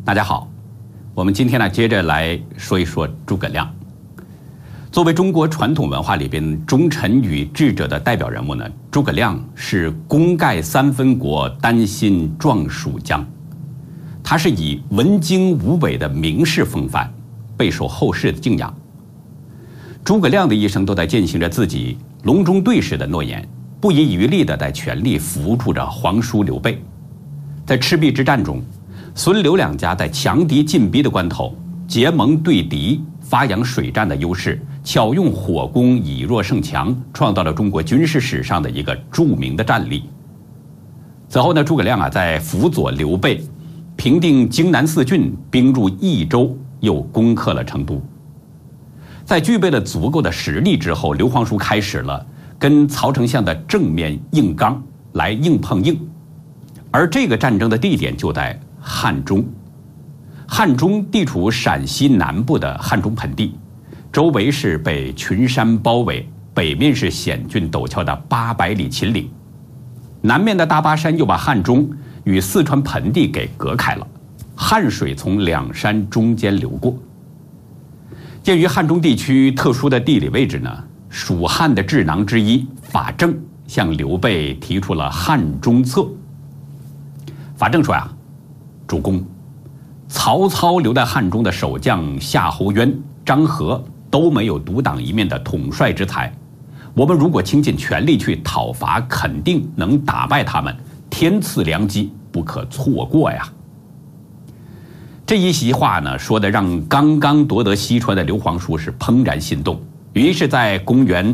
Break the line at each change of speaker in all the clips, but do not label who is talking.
大家好，我们今天呢接着来说一说诸葛亮。作为中国传统文化里边忠臣与智者的代表人物呢，诸葛亮是功盖三分国，丹心壮蜀疆。他是以文经武伟的名士风范，备受后世的敬仰。诸葛亮的一生都在践行着自己隆中对士的诺言，不遗余力地在全力扶助着皇叔刘备。在赤壁之战中，孙刘两家在强敌进逼的关头，结盟对敌，发扬水战的优势，巧用火攻以弱胜强，创造了中国军事史上的一个著名的战例。此后呢，诸葛亮在辅佐刘备，平定荆南4郡，兵入益州，又攻克了成都。在具备了足够的实力之后，刘皇叔开始了跟曹丞相的正面硬刚，来硬碰硬。而这个战争的地点就在汉中。汉中地处陕西南部的汉中盆地，周围是被群山包围，北面是险峻陡峭的800里秦岭，南面的大巴山又把汉中与四川盆地给隔开了，汉水从两山中间流过。鉴于汉中地区特殊的地理位置呢，蜀汉的智囊之一法正向刘备提出了汉中策。法正说主公，曹操留在汉中的守将夏侯渊、张合都没有独当一面的统帅之才，我们如果倾尽全力去讨伐，肯定能打败他们，天赐良机，不可错过呀。这一席话呢，说的让刚刚夺得西川的刘皇叔是怦然心动，于是在公元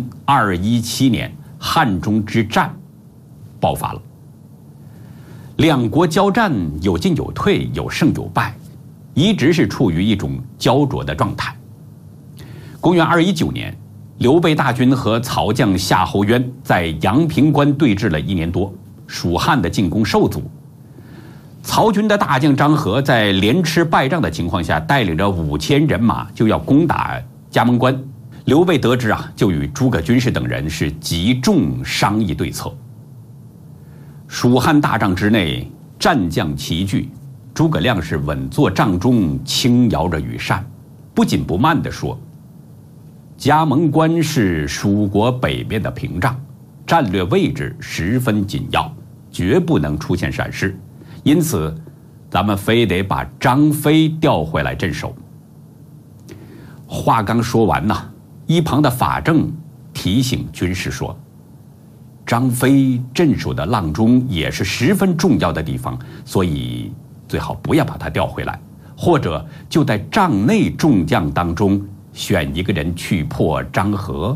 217年，汉中之战爆发了。两国交战有进有退，有胜有败，一直是处于一种焦灼的状态。公元219年，刘备大军和曹将夏侯渊在阳平关对峙了1年多，蜀汉的进攻受阻。曹军的大将张合在连吃败仗的情况下，带领着5000人马就要攻打葭萌关。刘备得知就与诸葛军士等人是集众商议对策。蜀汉大帐之内，战将齐聚，诸葛亮是稳坐帐中，轻摇着羽扇，不紧不慢地说：葭萌关是蜀国北面的屏障，战略位置十分紧要，绝不能出现闪失，因此咱们非得把张飞调回来镇守。话刚说完呢，一旁的法正提醒军士说：张飞镇守的阆中也是十分重要的地方，所以最好不要把他调回来，或者就在帐内众将当中选一个人去破张合。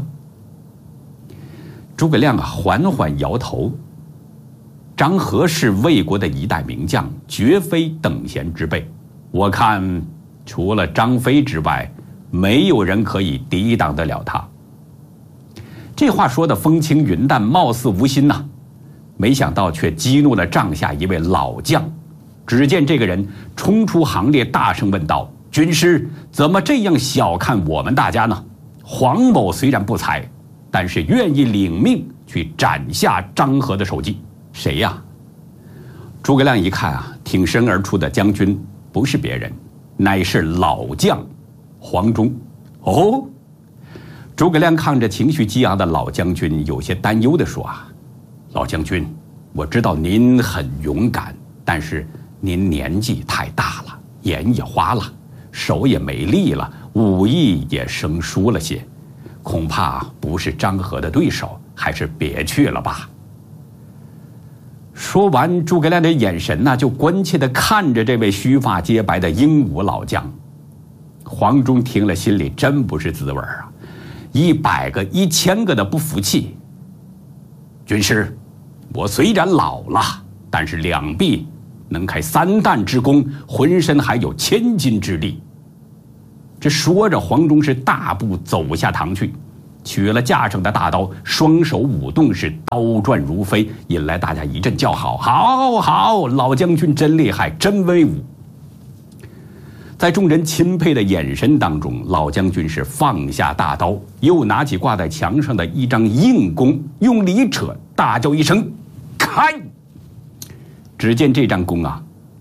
诸葛亮缓缓摇头，张合是魏国的一代名将，绝非等闲之辈，我看除了张飞之外，没有人可以抵挡得了他。这话说的风轻云淡，貌似无心呐，没想到却激怒了帐下一位老将。只见这个人冲出行列，大声问道：军师怎么这样小看我们大家呢？黄某虽然不才，但是愿意领命去斩下张合的首级。谁呀？诸葛亮一看挺身而出的将军不是别人，乃是老将黄忠。诸葛亮看着情绪激昂的老将军，有些担忧地说：老将军，我知道您很勇敢，但是您年纪太大了，眼也花了，手也没力了，武艺也生疏了些，恐怕不是张合的对手，还是别去了吧。说完，诸葛亮的眼神就关切地看着这位须发皆白的英武老将。黄忠听了心里真不是滋味100个1000个的不服气。军师，我虽然老了，但是两臂能开3弹之功，浑身还有1000斤之力。这说着，黄忠是大步走下堂去，取了架上的大刀，双手舞动，是刀转如飞，引来大家一阵叫好。好，老将军真厉害，真威武。在众人钦佩的眼神当中，老将军是放下大刀，又拿起挂在墙上的一张硬弓，用力一扯，大叫一声：开！只见这张弓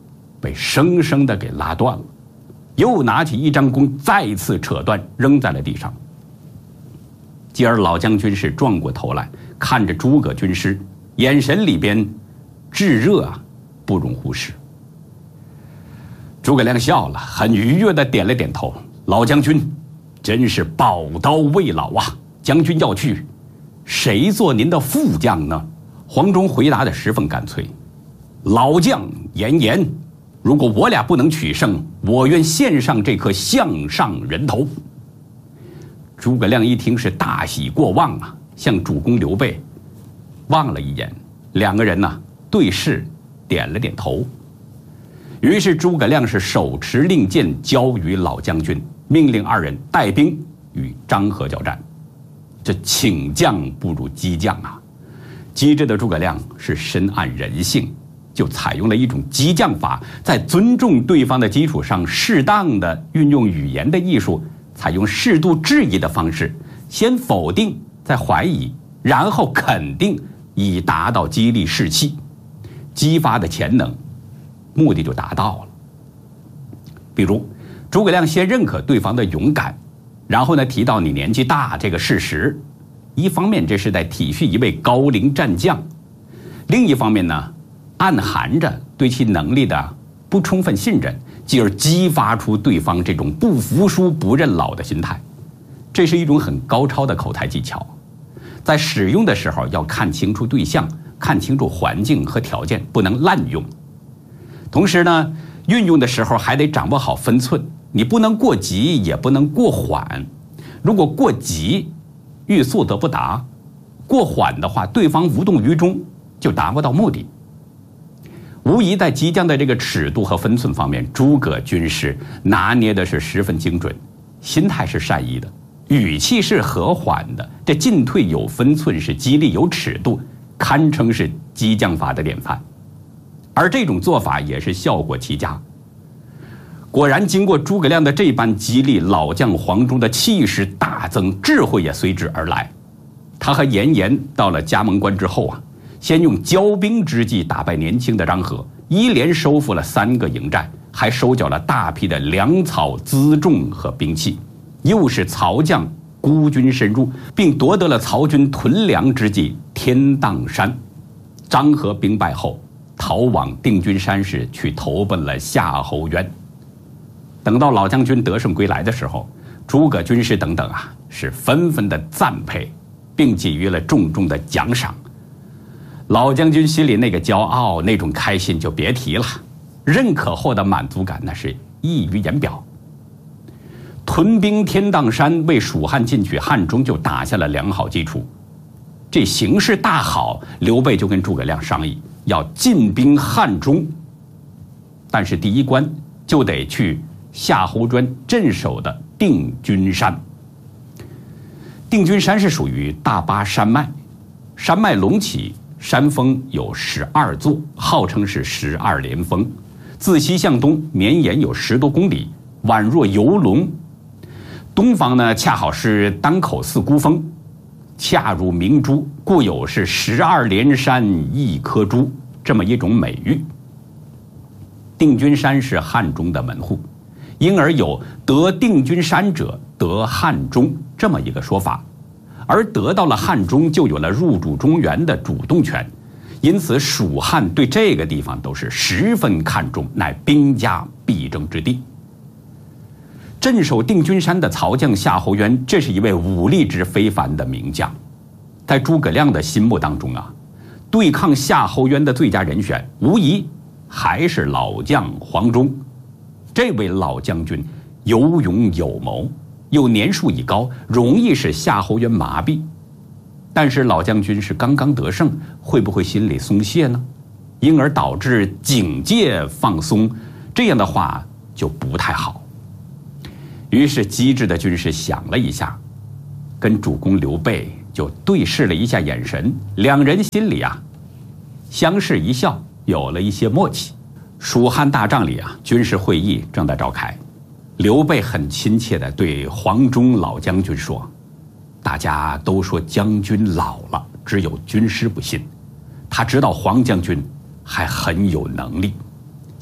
被生生的给拉断了，又拿起一张弓再次扯断，扔在了地上。继而老将军是转过头来看着诸葛军师，眼神里边炙热啊，不容忽视。诸葛亮笑了，很愉悦地点了点头。老将军真是宝刀未老啊，将军要去，谁做您的副将呢？黄忠回答得十分干脆，老将严颜，如果我俩不能取胜，我愿献上这颗项上人头。诸葛亮一听是大喜过望啊，向主公刘备望了一眼，两个人呢对视，点了点头。于是诸葛亮是手持令箭交于老将军，命令二人带兵与张合交战。这请将不如激将啊！机智的诸葛亮是深谙人性，就采用了一种激将法，在尊重对方的基础上，适当的运用语言的艺术，采用适度质疑的方式，先否定，再怀疑，然后肯定，以达到激励士气、激发的潜能，目的就达到了。比如诸葛亮先认可对方的勇敢，然后呢提到你年纪大这个事实，一方面这是在体恤一位高龄战将，另一方面呢暗含着对其能力的不充分信任，继而激发出对方这种不服输不认老的心态。这是一种很高超的口才技巧，在使用的时候要看清楚对象，看清楚环境和条件，不能滥用。同时呢运用的时候还得掌握好分寸，你不能过急也不能过缓。如果过急欲速则不达，过缓的话对方无动于衷，就达不到目的。无疑在激将的这个尺度和分寸方面，诸葛军师拿捏的是十分精准，心态是善意的，语气是和缓的，这进退有分寸，是激励有尺度，堪称是激将法的典范。而这种做法也是效果奇佳。果然经过诸葛亮的这般激励，老将黄忠的气势大增，智慧也随之而来。他和严颜到了嘉蒙关之后啊，先用骄兵之计打败年轻的张合，一连收复了3个营寨，还收缴了大批的粮草、辎重和兵器，又是曹将孤军深入，并夺得了曹军屯粮之地天荡山。张合兵败后逃往定军山时，去投奔了夏侯渊。等到老将军得胜归来的时候，诸葛军师等等啊，是纷纷的赞佩，并给予了重重的奖赏。老将军心里那个骄傲，那种开心就别提了，认可后的满足感那是溢于言表。屯兵天荡山，为蜀汉进取汉中就打下了良好基础。这形势大好，刘备就跟诸葛亮商议要进兵汉中，但是第一关就得去夏侯渊镇守的定军山。定军山是属于大巴山脉，山脉隆起，山峰有12座，号称是12连峰，自西向东绵延有10多公里，宛若游龙。东方呢恰好是单口四孤峰，恰如明珠，故有是12连山一颗珠这么一种美誉。定军山是汉中的门户，因而有得定军山者得汉中这么一个说法，而得到了汉中就有了入主中原的主动权，因此蜀汉对这个地方都是十分看重，乃兵家必争之地。镇守定军山的曹将夏侯渊，这是一位武力值非凡的名将。在诸葛亮的心目当中啊，对抗夏侯渊的最佳人选无疑还是老将黄忠。这位老将军有勇有谋，又年数已高，容易使夏侯渊麻痹。但是老将军是刚刚得胜，会不会心里松懈呢？因而导致警戒放松，这样的话就不太好。于是机智的军师想了一下，跟主公刘备就对视了一下眼神，两人心里啊相视一笑，有了一些默契。蜀汉大帐里啊，军事会议正在召开。刘备很亲切地对黄忠老将军说：“大家都说将军老了，只有军师不信。他知道黄将军还很有能力，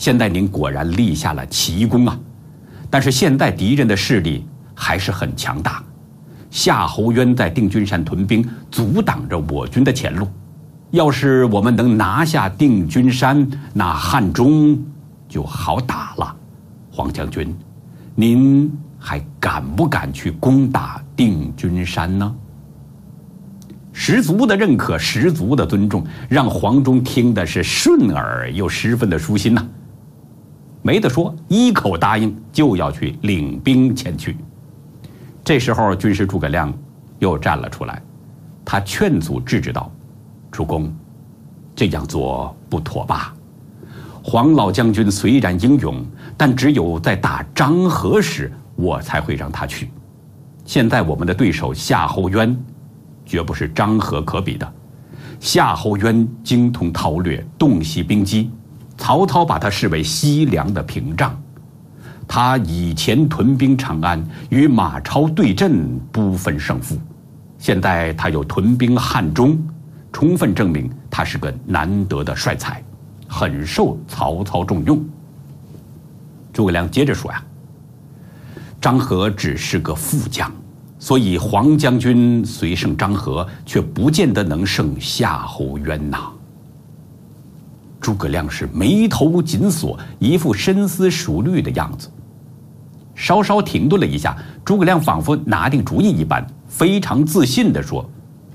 现在您果然立下了奇功啊！但是现在敌人的势力还是很强大，夏侯渊在定军山屯兵，阻挡着我军的前路。要是我们能拿下定军山，那汉中就好打了。黄将军，您还敢不敢去攻打定军山呢？十足的认可，十足的尊重，让黄忠听的是顺耳又十分的舒心呐。没得说，一口答应就要去领兵前去。这时候军师诸葛亮又站了出来，他劝阻制止道：主公，这样做不妥吧？黄老将军虽然英勇，但只有在打张合时我才会让他去。现在我们的对手夏侯渊绝不是张合可比的。夏侯渊精通韬略，洞悉兵机，曹操把他视为西凉的屏障。他以前屯兵长安，与马超对阵不分胜负，现在他又屯兵汉中，充分证明他是个难得的帅才，很受曹操重用。诸葛亮接着说呀，张合只是个副将，所以黄将军虽胜张合，却不见得能胜夏侯渊呐。诸葛亮是眉头紧锁，一副深思熟虑的样子。稍稍停顿了一下，诸葛亮仿佛拿定主意一般，非常自信地说：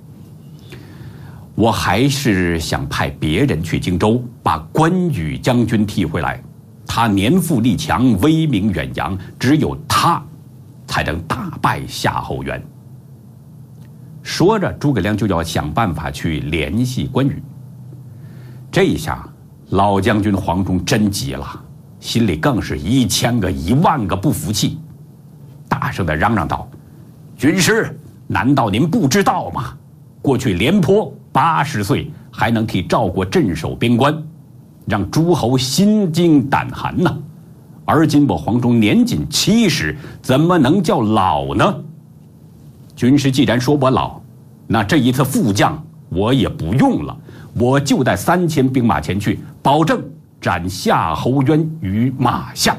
我还是想派别人去荆州，把关羽将军替回来。他年富力强，威名远扬，只有他才能大败夏侯渊。说着，诸葛亮就要想办法去联系关羽。这一下老将军黄忠真急了，心里更是1000个10000个不服气，大声地嚷嚷道：军师，难道您不知道吗？过去廉颇80岁还能替赵国镇守边关，让诸侯心惊胆寒呢。而今我黄忠年仅70，怎么能叫老呢？军师既然说我老，那这一次副将我也不用了，我就带3000兵马前去，保证斩夏侯渊于马下。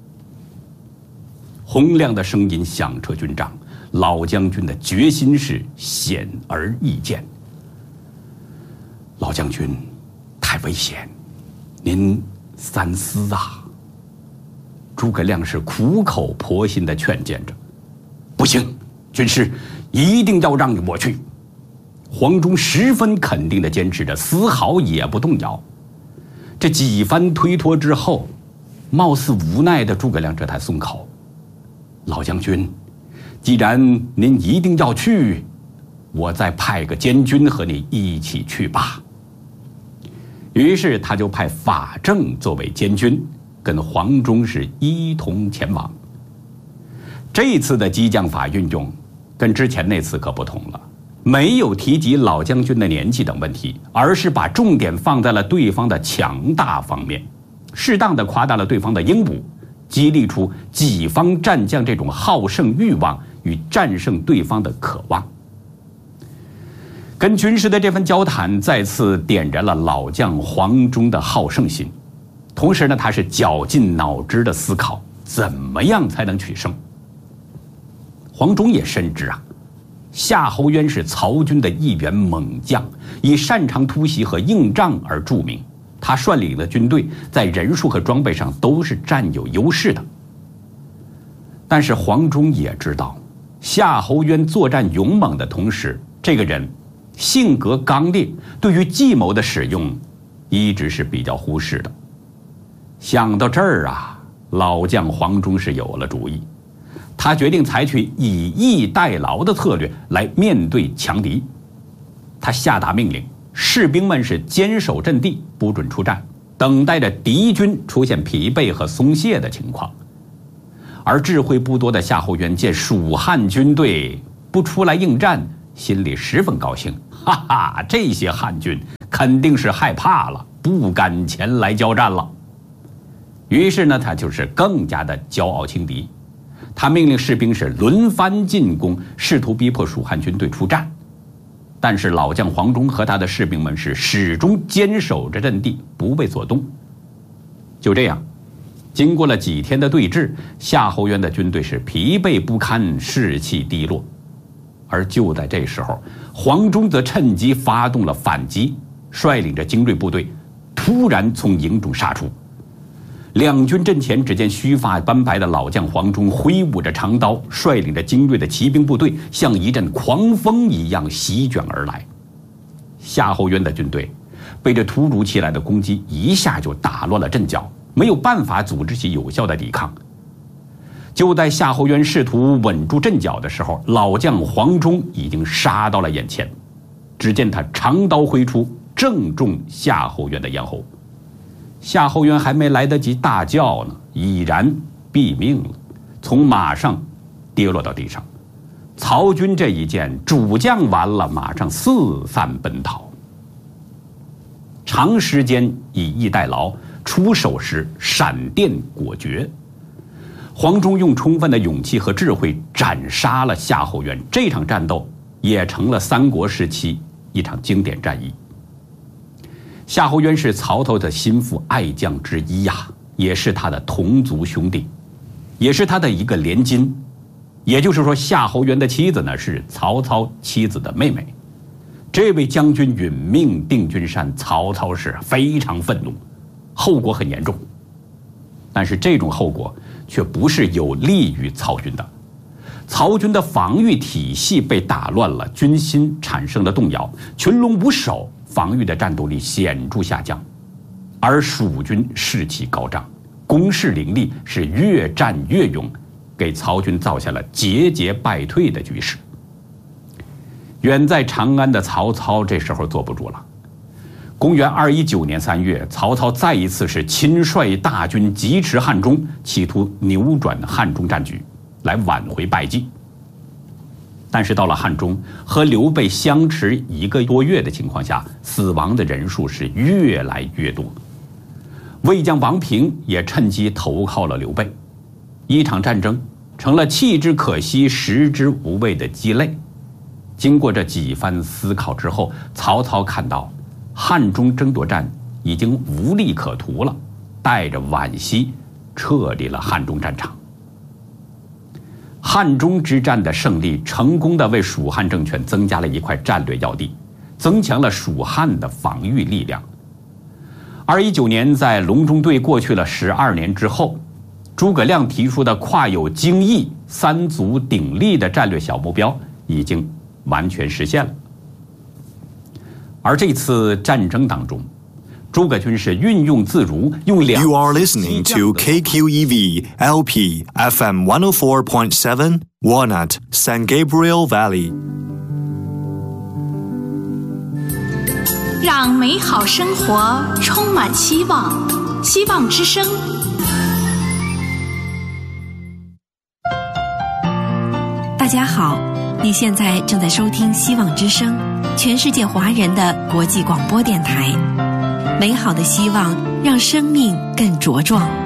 洪亮的声音响彻军帐，老将军的决心是显而易见。老将军，太危险，您三思啊！诸葛亮是苦口婆心地劝谏着。不行，军师一定要让我去。黄忠十分肯定地坚持着，丝毫也不动摇。这几番推脱之后，貌似无奈的诸葛亮这才松口：老将军，既然您一定要去，我再派个监军和你一起去吧。于是他就派法正作为监军，跟黄忠是一同前往。这次的激将法运用跟之前那次可不同了，没有提及老将军的年纪等问题，而是把重点放在了对方的强大方面，适当的夸大了对方的英武，激励出己方战将这种好胜欲望与战胜对方的渴望。跟军师的这番交谈再次点燃了老将黄忠的好胜心，同时呢，他是绞尽脑汁的思考怎么样才能取胜。黄忠也深知啊，夏侯渊是曹军的一员猛将，以擅长突袭和硬仗而著名，他率领的军队在人数和装备上都是占有优势的。但是黄忠也知道，夏侯渊作战勇猛的同时，这个人性格刚烈，对于计谋的使用一直是比较忽视的。想到这儿啊，老将黄忠是有了主意，他决定采取以逸待劳的策略来面对强敌。他下达命令，士兵们是坚守阵地，不准出战，等待着敌军出现疲惫和松懈的情况。而智慧不多的夏侯渊见蜀汉军队不出来应战，心里十分高兴，哈哈，这些汉军肯定是害怕了，不敢前来交战了。于是呢，他就是更加的骄傲轻敌。他命令士兵是轮番进攻，试图逼迫蜀汉军队出战。但是老将黄忠和他的士兵们是始终坚守着阵地，不为所动。 就这样，经过了几天的对峙，夏侯渊的军队是疲惫不堪，士气低落。而就在这时候，黄忠则趁机发动了反击，率领着精锐部队突然从营中杀出。两军阵前，只见须发斑白的老将黄忠挥舞着长刀，率领着精锐的骑兵部队，像一阵狂风一样席卷而来。夏侯渊的军队被这突如其来的攻击一下就打乱了阵脚，没有办法组织起有效的抵抗。就在夏侯渊试图稳住阵脚的时候，老将黄忠已经杀到了眼前。只见他长刀挥出，正中夏侯渊的咽喉。夏侯渊还没来得及大叫呢，已然毙命了，从马上跌落到地上。曹军这一见主将完了，马上四散奔逃。长时间以逸待劳，出手时闪电果决。黄忠用充分的勇气和智慧斩杀了夏侯渊，这场战斗也成了三国时期一场经典战役。夏侯渊是曹操的心腹爱将之一呀，也是他的同族兄弟，也是他的一个连襟。也就是说，夏侯渊的妻子呢是曹操妻子的妹妹。这位将军殒命定军山，曹操是非常愤怒，后果很严重。但是这种后果却不是有利于曹军的。曹军的防御体系被打乱了，军心产生了动摇，群龙无首，防御的战斗力显著下降。而蜀军士气高涨，攻势凌厉，是越战越勇，给曹军造下了节节败退的局势。远在长安的曹操这时候坐不住了。公元219年3月，曹操再一次是亲率大军疾驰汉中，企图扭转汉中战局，来挽回败绩。但是到了汉中，和刘备相持1个多月的情况下，死亡的人数是越来越多。魏将王平也趁机投靠了刘备，一场战争成了弃之可惜，食之无味的鸡肋。经过这几番思考之后，曹操看到汉中争夺战已经无利可图了，带着惋惜撤离了汉中战场。汉中之战的胜利，成功地为蜀汉政权增加了一块战略要地，增强了蜀汉的防御力量。219年，在隆中对过去了12年之后，诸葛亮提出的跨有荆益、三足鼎立的战略小目标已经完全实现了。而这次战争当中，诸葛军是运用自如，用两。
You are listening to KQEV LP FM 104.7 Walnut San Gabriel Valley。
让美好生活充满希望，希望之声。
大家好，你现在正在收听希望之声，全世界华人的国际广播电台。美好的希望让生命更茁壮。